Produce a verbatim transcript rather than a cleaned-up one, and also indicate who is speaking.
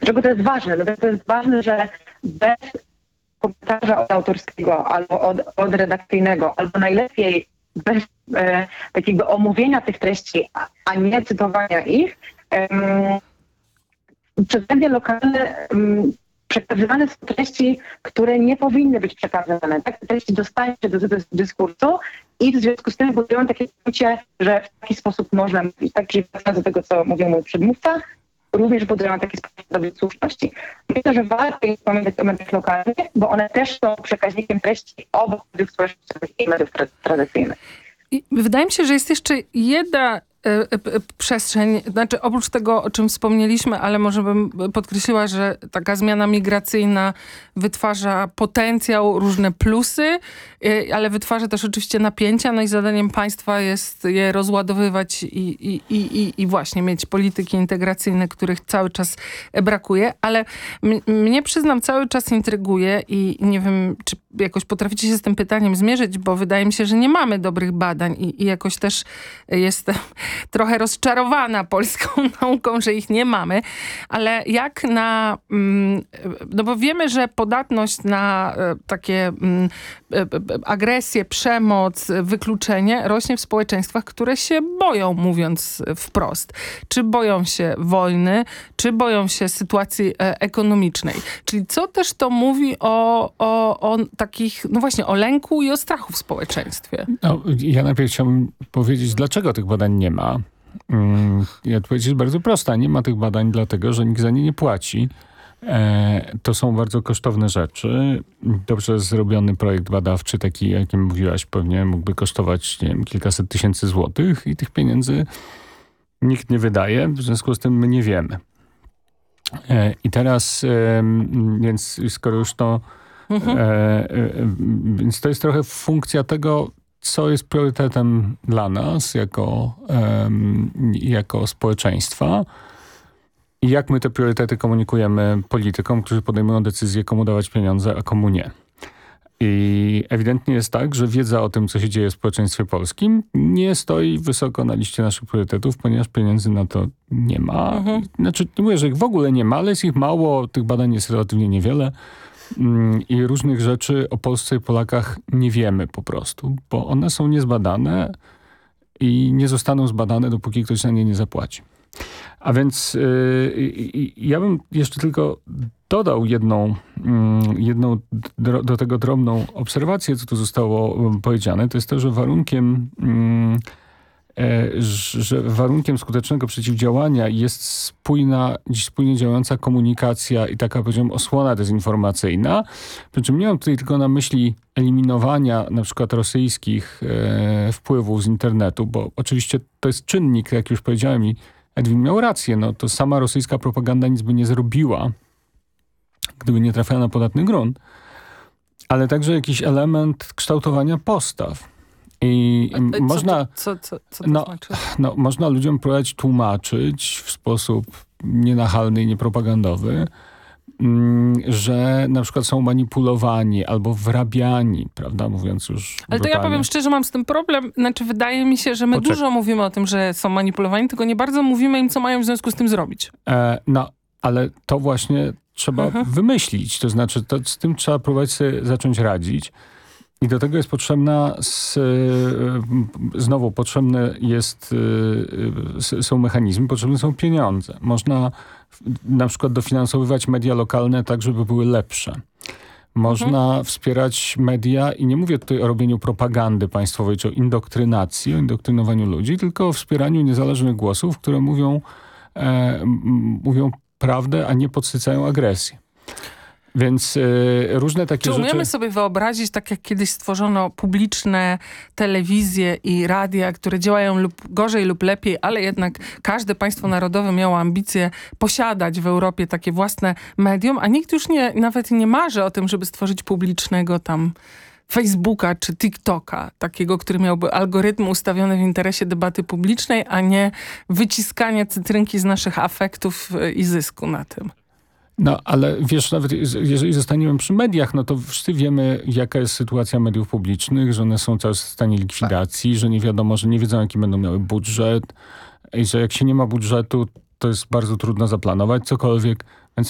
Speaker 1: Dlaczego to jest ważne? Dlatego to jest ważne, że bez komentarza od autorskiego albo od, od redakcyjnego, albo najlepiej bez e, takiego omówienia tych treści, a, a nie cytowania ich, em, przez media lokalne um, przekazywane są treści, które nie powinny być przekazywane. Takie treści dostają się do, do, do dyskursu i w związku z tym budują takie poczucie, że w taki sposób można mówić. Tak, czyli wracając do tego, co mówił mój przedmówca, również budują taki sposób do słuszności. Myślę, że warto jest pamiętać o mediach lokalnych, bo one też są przekaźnikiem treści obok mediów społecznościowych i mediów tra- tradycyjnych.
Speaker 2: I wydaje mi się, że jest jeszcze jedna przestrzeń, znaczy oprócz tego, o czym wspomnieliśmy, ale może bym podkreśliła, że taka zmiana migracyjna wytwarza potencjał, różne plusy, ale wytwarza też oczywiście napięcia, no i zadaniem państwa jest je rozładowywać i, i, i, i właśnie mieć polityki integracyjne, których cały czas brakuje, ale m- mnie przyznam cały czas intryguje i nie wiem, czy jakoś potraficie się z tym pytaniem zmierzyć, bo wydaje mi się, że nie mamy dobrych badań i, i jakoś też jestem trochę rozczarowana polską nauką, że ich nie mamy, ale jak na, no bo wiemy, że podatność na takie agresję, przemoc, wykluczenie rośnie w społeczeństwach, które się boją, mówiąc wprost. Czy boją się wojny, czy boją się sytuacji ekonomicznej. Czyli co też to mówi o, o, o takich, no właśnie, o lęku i o strachu w społeczeństwie?
Speaker 3: No, ja najpierw chciałbym powiedzieć, dlaczego tych badań nie ma. I odpowiedź jest bardzo prosta. Nie ma tych badań dlatego, że nikt za nie nie płaci. E, to są bardzo kosztowne rzeczy. Dobrze zrobiony projekt badawczy, taki jakim mówiłaś, pewnie mógłby kosztować, nie wiem, kilkaset tysięcy złotych i tych pieniędzy nikt nie wydaje, w związku z tym my nie wiemy. E, I teraz, e, więc skoro już to, mhm. e, e, więc to jest trochę funkcja tego, co jest priorytetem dla nas jako, um, jako społeczeństwa i jak my te priorytety komunikujemy politykom, którzy podejmują decyzję, komu dawać pieniądze, a komu nie. I ewidentnie jest tak, że wiedza o tym, co się dzieje w społeczeństwie polskim, nie stoi wysoko na liście naszych priorytetów, ponieważ pieniędzy na to nie ma. Mhm. Znaczy, nie mówię, że ich w ogóle nie ma, ale jest ich mało, tych badań jest relatywnie niewiele. I różnych rzeczy o Polsce i Polakach nie wiemy po prostu, bo one są niezbadane i nie zostaną zbadane, dopóki ktoś na nie nie zapłaci. A więc yy, ja bym jeszcze tylko dodał jedną, yy, jedną do, do tego drobną obserwację, co tu zostało powiedziane. To jest to, że warunkiem... Yy, że warunkiem skutecznego przeciwdziałania jest spójna, spójnie działająca komunikacja i taka, powiedziałbym, osłona dezinformacyjna. Przy czym nie mam tutaj tylko na myśli eliminowania na przykład rosyjskich e, wpływów z internetu, bo oczywiście to jest czynnik, jak już powiedziałem i Edwin miał rację, no to sama rosyjska propaganda nic by nie zrobiła, gdyby nie trafiała na podatny grunt, ale także jakiś element kształtowania postaw. I
Speaker 2: co
Speaker 3: można,
Speaker 2: to, co, co, co to
Speaker 3: no,
Speaker 2: znaczy?
Speaker 3: No, można ludziom próbować tłumaczyć w sposób nienachalny i niepropagandowy, że na przykład są manipulowani albo wrabiani, prawda, mówiąc już
Speaker 2: Ale
Speaker 3: brutalnie.
Speaker 2: to ja powiem szczerze, mam z tym problem. Znaczy, wydaje mi się, że my
Speaker 3: Poczek-
Speaker 2: dużo mówimy o tym, że są manipulowani, tylko nie bardzo mówimy im, co mają w związku z tym zrobić. E,
Speaker 3: no, ale to właśnie trzeba mhm. wymyślić. To znaczy, to, z tym trzeba próbować sobie zacząć radzić. I do tego jest potrzebna, z, znowu potrzebne jest, są mechanizmy, potrzebne są pieniądze. Można na przykład dofinansowywać media lokalne tak, żeby były lepsze. Można mhm. wspierać media i nie mówię tutaj o robieniu propagandy państwowej, czy o indoktrynacji, o indoktrynowaniu ludzi, tylko o wspieraniu niezależnych głosów, które mówią, e, mówią prawdę, a nie podsycają agresję. Więc y, różne takie
Speaker 2: Czy
Speaker 3: rzeczy...
Speaker 2: umiemy sobie wyobrazić, tak jak kiedyś stworzono publiczne telewizje i radia, które działają lub gorzej lub lepiej, ale jednak każde państwo narodowe miało ambicje posiadać w Europie takie własne medium, a nikt już nie, nawet nie marzy o tym, żeby stworzyć publicznego tam Facebooka czy TikToka, takiego, który miałby algorytmy ustawione w interesie debaty publicznej, a nie wyciskania cytrynki z naszych afektów i zysku na tym.
Speaker 3: No, ale wiesz, nawet jeżeli zostaniemy przy mediach, no to wszyscy wiemy, jaka jest sytuacja mediów publicznych, że one są cały czas w stanie likwidacji, że nie wiadomo, że nie wiedzą, jaki będą miały budżet i że jak się nie ma budżetu, to jest bardzo trudno zaplanować cokolwiek.